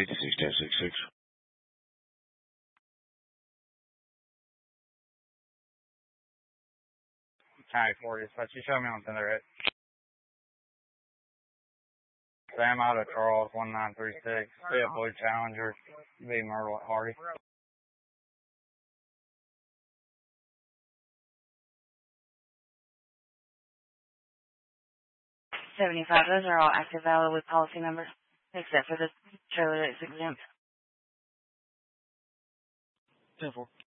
56-66. County 40, but you show me on Tinder, right? Sam out of Charles, 1936. Be a Blue Challenger. Be Myrtle at Hardy. $75. Those are all active, valid with policy number, except for the trailer that's exempt. 10-4.